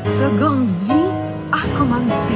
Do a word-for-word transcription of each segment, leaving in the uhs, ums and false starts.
seconde vie a commencé.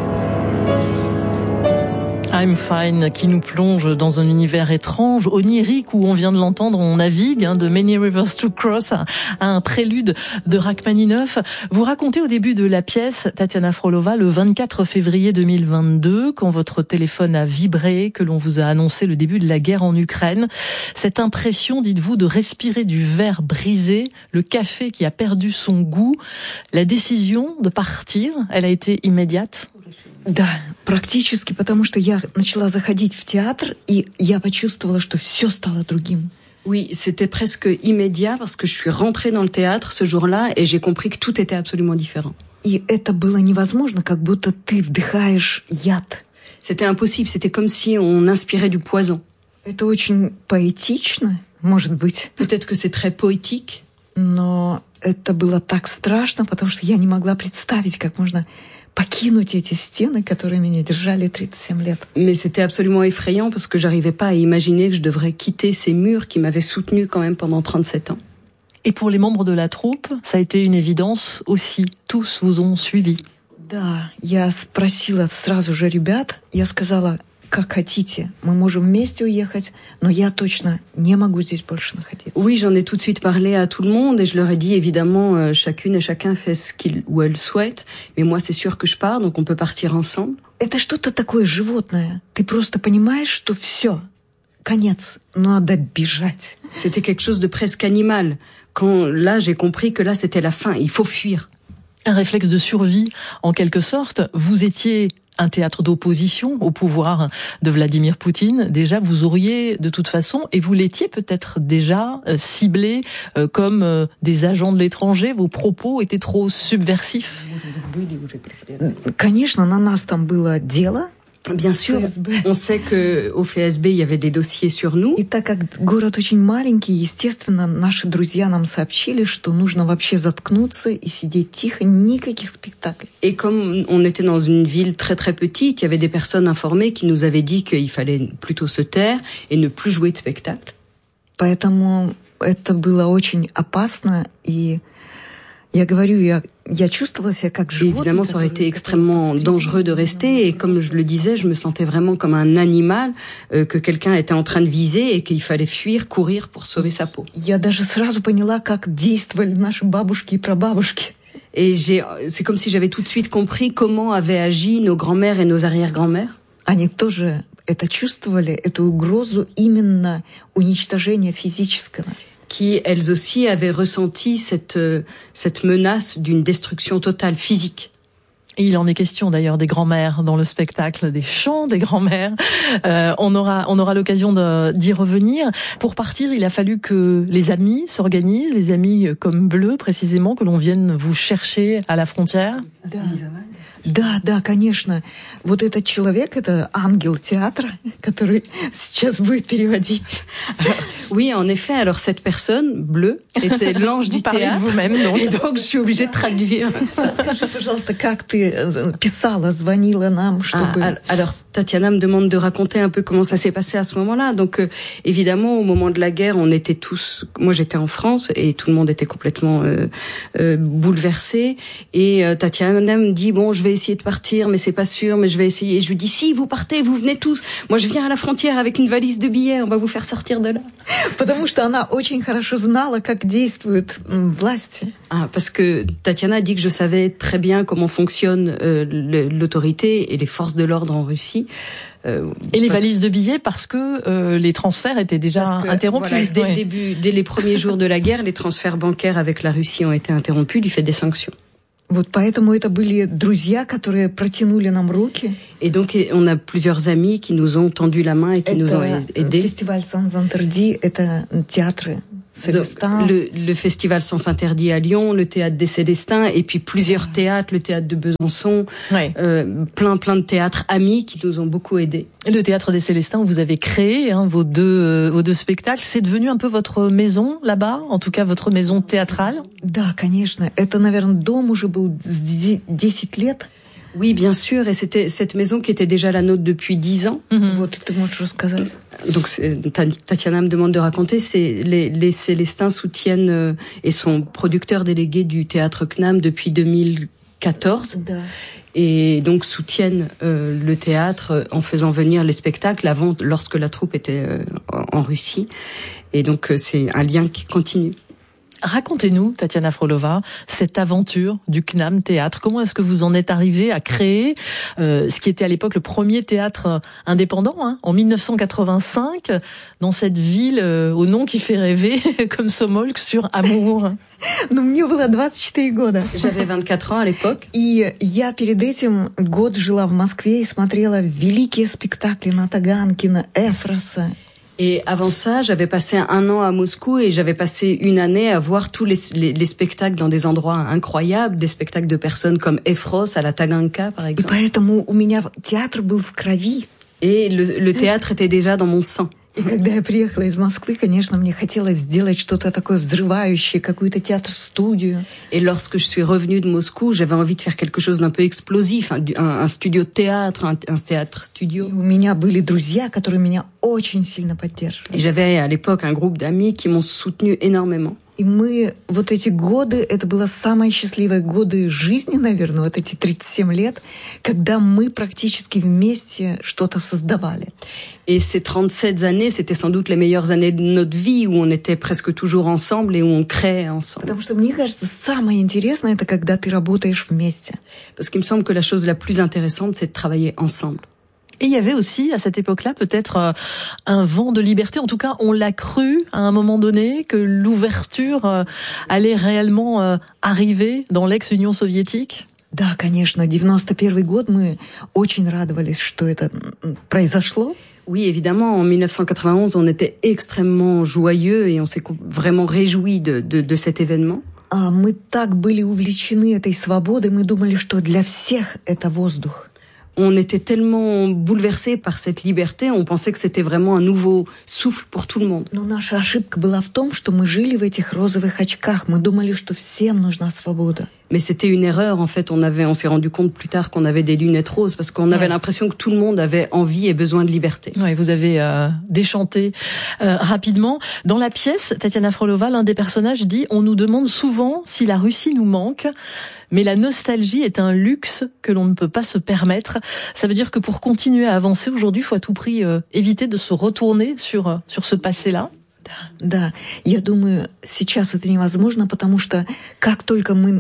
I'm Fine, qui nous plonge dans un univers étrange, onirique, où on vient de l'entendre, on navigue, hein, de Many Rivers to Cross à, à un prélude de Rachmaninoff. Vous racontez au début de la pièce, Tatiana Frolova, le vingt-quatre février deux mille vingt-deux, quand votre téléphone a vibré, que l'on vous a annoncé le début de la guerre en Ukraine. Cette impression, dites-vous, de respirer du verre brisé, le café qui a perdu son goût. La décision de partir, elle a été immédiate? Да, практически, потому что я начала заходить в театр, и я почувствовала, что все стало другим. Oui, c'était presque immédiat parce que je suis rentrée dans le théâtre ce jour-là et j'ai compris que tout était absolument différent. И это было невозможно, как будто ты вдыхаешь яд. C'était impossible, c'était comme si on inspirait du poison. Это очень поэтично, может быть. Peut-être que c'est très poétique. Но это было так страшно, потому что я не могла представить, как можно покинуть эти стены, которые меня держали тридцать семь лет. Mais c'était absolument effrayant parce que j'arrivais pas à imaginer que je devrais quitter ces murs qui m'avaient soutenu quand même pendant trente-sept ans. Et pour les membres de la troupe, ça a été une évidence aussi. Tous vous ont suivi. Да, я спросила сразу же ребят, я сказала, как хотите, мы можем вместе уехать, но я точно не могу здесь больше находиться. Oui, j'en ai tout de suite parlé à tout le monde et je leur ai dit évidemment euh, chacune et chacun fait ce qu'il ou elle souhaite, mais moi c'est sûr que je pars, donc on peut partir ensemble. Это что-то такое животное. Ты просто понимаешь, что все, конец, надо бежать. C'était quelque chose de presque animal. Quand là j'ai compris que là c'était la fin, il faut fuir. Un réflexe de survie, en quelque sorte. Vous étiez un théâtre d'opposition au pouvoir de Vladimir Poutine. Déjà, vous auriez de toute façon, et vous l'étiez peut-être déjà euh, ciblé euh, comme euh, des agents de l'étranger. Vos propos étaient trop subversifs. Конечно, на нас там было дело. Bien sûr, on sait que au F S B il y avait des dossiers sur nous. И так как город очень маленький, естественно, наши друзья нам сообщили, что нужно вообще заткнуться и сидеть тихо, никаких спектаклей. Et comme on était dans une ville très très petite, il y avait des personnes informées qui nous avaient dit qu'il fallait plutôt se taire et ne plus jouer de spectacle. Поэтому это было очень опасно, и я говорю, я я чувствовала себя как животное. Évidemment, ça aurait été extrêmement dangereux de rester et comme je le disais, je me sentais vraiment comme un animal euh, que quelqu'un était en train de viser et qu'il fallait fuir, courir pour sauver sa peau. Я даже сразу поняла, как действовали наши бабушки и прабабушки. Et j'ai, c'est comme si j'avais tout de suite compris comment avaient agi nos grands-mères et nos arrière-grands-mères. Они тоже это чувствовали, эту угрозу именно уничтожения физического. Qui, elles aussi, avaient ressenti cette, cette menace d'une destruction totale physique. Et il en est question d'ailleurs des grands-mères dans le spectacle, des chants des grands-mères. Euh, on aura, on aura l'occasion de, d'y revenir. Pour partir, il a fallu que les amis s'organisent, les amis comme Bleu précisément, que l'on vienne vous chercher à la frontière. Да. Да, да, конечно. Вот этот человек, это ангел театра, который сейчас будет переводить. Oui, en effet. Alors cette personne, Bleu, était l'ange du théâtre. Vous-même, donc. Et donc je suis obligée de traduire ça. Скажи, пожалуйста, как ты писала, звонила нам, чтобы... Ah, alors Tatiana me demande de raconter un peu comment ça s'est passé à ce moment-là. Donc euh, évidemment, au moment de la guerre, on était tous... Moi, j'étais en France et tout le monde était complètement euh, euh, bouleversé. Et euh, Tatiana me dit, bon, je vais essayer de partir, mais c'est pas sûr, mais je vais essayer. Et je lui dis, si, vous partez, vous venez tous. Moi, je viens à la frontière avec une valise de billets, on va vous faire sortir de là. Потому что она очень хорошо знала, как действуют власти. Ah, parce que Tatiana dit que je savais très bien comment fonctionne euh, l'autorité et les forces de l'ordre en Russie. Euh, et les valises de billets parce que euh, les transferts étaient déjà que, interrompus. Voilà, dès ouais. le début, dès les premiers jours de la guerre, les transferts bancaires avec la Russie ont été interrompus du fait des sanctions. Вот поэтому это были друзья, которые протянули нам руки. Et donc on a plusieurs amis qui nous ont tendu la main et qui это nous ont aidés. Фестиваль Sans Interdit, это театры Célestins. Le, le festival Sans Interdit à Lyon, le théâtre des Célestins, et puis plusieurs théâtres, le théâtre de Besançon, ouais. euh, plein plein de théâtres amis qui nous ont beaucoup aidés. Le théâtre des Célestins, vous avez créé hein, vos deux euh, vos deux spectacles. C'est devenu un peu votre maison là-bas, en tout cas votre maison théâtrale. Да, конечно. Это, наверное, дом уже был десять лет. Oui, bien sûr, et c'était cette maison qui était déjà la nôtre depuis dix ans. Mm-hmm. Вот, ты можешь рассказать. Donc Tatiana me demande de raconter, c'est les, les Célestins soutiennent euh, et sont producteurs délégués du théâtre C N A M depuis deux mille quatorze. Да. Et donc soutiennent euh, le théâtre en faisant venir les spectacles avant, lorsque la troupe était euh, en Russie. Et donc euh, c'est un lien qui continue. Racontez-nous, Tatiana Frolova, cette aventure du C N A M Théâtre. Comment est-ce que vous en êtes arrivé à créer euh, ce qui était à l'époque le premier théâtre indépendant, hein, en mille neuf cent quatre-vingt-cinq, dans cette ville euh, au nom qui fait rêver, comme Somolk sur Amour? Ну, мне было двадцать четыре года. J'avais vingt-quatre ans à l'époque. И я перед этим год жила в Москве и смотрела великие спектакли на Таганке, на Эфроса. Et avant ça, j'avais passé un an à Moscou et j'avais passé une année à voir tous les, les, les spectacles dans des endroits incroyables, des spectacles de personnes comme Efros à la Taganka, par exemple. И поэтому у меня театр был в крови. Et le, le théâtre était déjà dans mon sang. И когда я приехала из Москвы, конечно, мне хотелось сделать что-то такое взрывающее, какую-то театр-студию. Et lorsque je suis revenue de Moscou, j'avais envie de faire quelque chose d'un peu explosif, un, un, un studio de théâtre, un, un théâtre-studio. У меня были друзья, которые меня очень сильно поддерживали. Et j'avais à l'époque un groupe d'amis qui m'ont soutenu énormément. И мы вот эти годы, это было самые счастливые годы жизни, наверное, вот эти тридцать семь лет, когда мы практически вместе что-то создавали. Et ces trente-sept années, c'était sans doute les meilleures années de notre vie, où on était presque toujours ensemble et où on créait ensemble. Потому что, мне кажется, самое интересное, это когда ты работаешь вместе. Parce qu'il me semble que la chose la plus intéressante, c'est de travailler ensemble. Et il y avait aussi, à cette époque-là, peut-être euh, un vent de liberté. En tout cas, on l'a cru à un moment donné que l'ouverture euh, allait réellement euh, arriver dans l'ex-Union soviétique. Да, конечно. девяносто первый год мы очень радовались, что это произошло. Oui, évidemment, en mille neuf cent quatre-vingt-onze, on était extrêmement joyeux et on s'est vraiment réjouis de, de, de cet événement. А мы так были увлечены этой свободой, мы думали, что для всех это воздух. On était tellement bouleversés par cette liberté, on pensait que c'était vraiment un nouveau souffle pour tout le monde. Но наша ошибка была в том, что мы жили в этих розовых очках. Мы думали, что всем нужна свобода. Mais c'était une erreur, en fait. On avait, on s'est rendu compte plus tard qu'on avait des lunettes roses parce qu'on avait ouais. l'impression que tout le monde avait envie et besoin de liberté. Ouais, vous avez euh, déchanté euh, rapidement. Dans la pièce, Tatiana Frolova, l'un des personnages dit « On nous demande souvent si la Russie nous manque, mais la nostalgie est un luxe que l'on ne peut pas se permettre. » Ça veut dire que pour continuer à avancer aujourd'hui, il faut à tout prix euh, éviter de se retourner sur, euh, sur ce passé-là. Да, да. Я думаю, сейчас это невозможно, потому что как только мы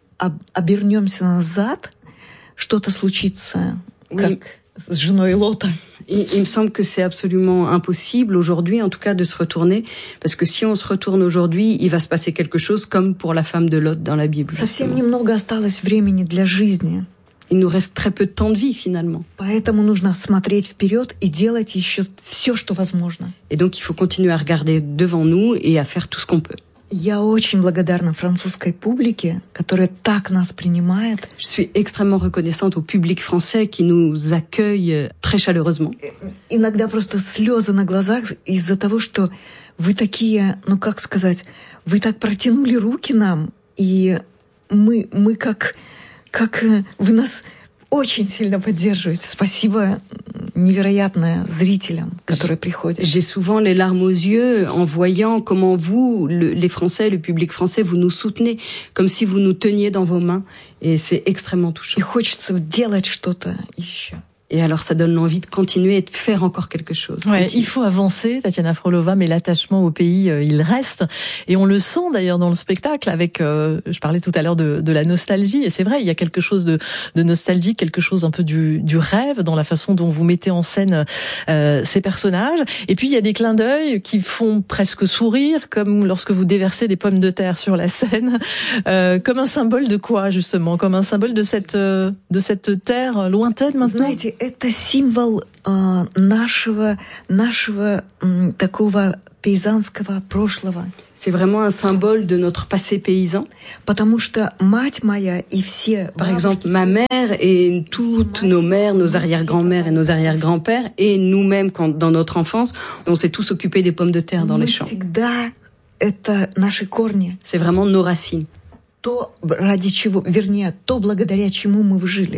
обернемся назад, что-то случится, oui. как с женой Лота. Il, il me semble que c'est absolument impossible aujourd'hui, en tout cas, de se retourner, parce que si on se retourne aujourd'hui, il va se passer quelque chose comme pour la femme de Lot dans la Bible. Совсем немного осталось времени для жизни. Il nous reste très peu de temps de vie, finalement. Поэтому нужно смотреть вперед и делать еще все, что возможно. Et donc, il faut continuer à regarder devant nous et à faire tout ce qu'on peut. Я очень благодарна французской публике, которая так нас принимает. Je suis extrêmement reconnaissante au public français qui nous accueille très chaleureusement. Иногда просто слезы на глазах из-за того, что вы такие, ну как сказать, вы так протянули руки нам, и мы, мы как, как вы нас очень сильно поддерживаете. Спасибо невероятное зрителям, которые приходят. J'ai souvent les larmes aux yeux en voyant comment vous, le, les Français, le public français, vous nous soutenez, comme si vous nous teniez dans vos mains. Et c'est extrêmement touchant. И хочется делать что-то еще. Et alors, ça donne l'envie de continuer et de faire encore quelque chose. Ouais, il faut avancer, Tatiana Frolova, mais l'attachement au pays, euh, il reste. Et on le sent d'ailleurs dans le spectacle avec, euh, je parlais tout à l'heure de, de la nostalgie. Et c'est vrai, il y a quelque chose de, de nostalgique, quelque chose un peu du, du rêve dans la façon dont vous mettez en scène euh, ces personnages. Et puis, il y a des clins d'œil qui font presque sourire, comme lorsque vous déversez des pommes de terre sur la scène. Euh, comme un symbole de quoi, justement? Comme un symbole de cette, euh, de cette terre lointaine maintenant? Знаете, это символ э, нашего, нашего э, такого пейзанского прошлого. C'est vraiment un symbole de notre passé paysan. Потому что мать моя и все... Par exemple, ma mère et toutes nos mères, nos arrière-grand-mères et nos arrière-grands-pères, et nous-mêmes, quand, dans notre enfance, on s'est tous occupés des pommes de terre dans les champs. Всегда это наши корни. C'est vraiment nos racines. То, ради чего, вернее, то, благодаря чему мы выжили.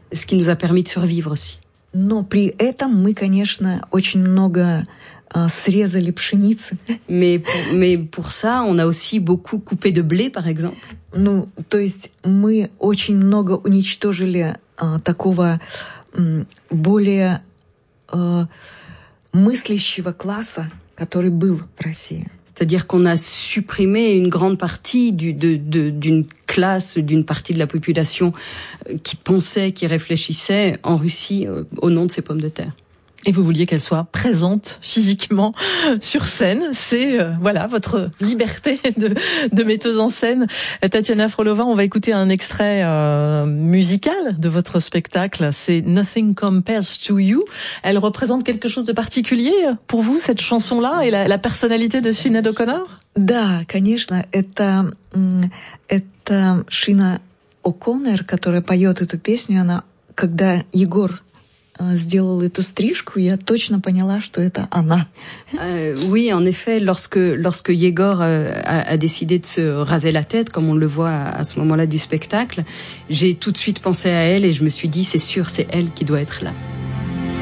Ce qui nous a permis de survivre aussi. Но при этом мы, конечно, очень много а, срезали пшеницы. Mais pour, mais pour ça, on a aussi beaucoup coupé de blé, par exemple. Ну, то есть мы очень много уничтожили а, такого м, более а, мыслящего класса, который был в России. C'est-à-dire qu'on a supprimé une grande partie du, de, de, d'une classe, d'une partie de la population qui pensait, qui réfléchissait en Russie euh, au nom de ces pommes de terre. Et vous vouliez qu'elle soit présente physiquement sur scène. C'est euh, voilà votre liberté de, de metteuse en scène. Tatiana Frolova, on va écouter un extrait euh, musical de votre spectacle. C'est Nothing Compares to You. Elle représente quelque chose de particulier pour vous, cette chanson-là, et la, la personnalité de Sinéad O'Connor? Да, конечно, это, это Шина О'Коннор, которая поет эту песню. Она, когда Егор сделал эту стрижку, я точно поняла, что это она. Euh, oui, en effet, lorsque lorsque Yegor euh, a, a décidé de se raser la tête, comme on le voit à, à ce moment-là du spectacle, j'ai tout de suite pensé à elle et je me suis dit, c'est sûr, c'est elle qui doit être là.